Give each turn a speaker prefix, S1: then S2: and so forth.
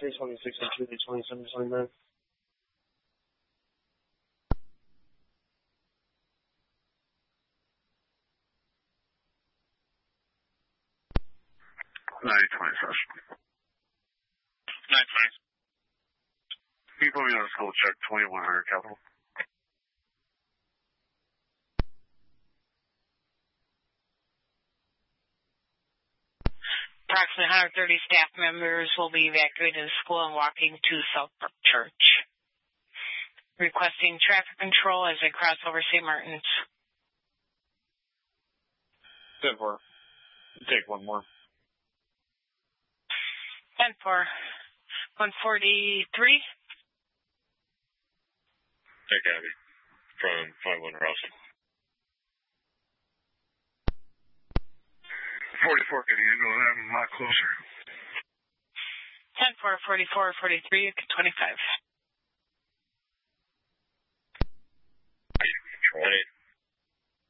S1: 326 and 2729.
S2: 920. 920. People in the school check 2100 capital.
S3: Approximately 130 staff members will be evacuated the school and walking to South Park Church. Requesting traffic control as they cross over St. Martin's.
S1: 10-4. Take one more.
S3: 10-4. 143.
S4: Take Abby from 51 Rousen.
S2: 44, can you go that a lot closer?
S3: 10-4, 44, 43, 25.
S4: Control.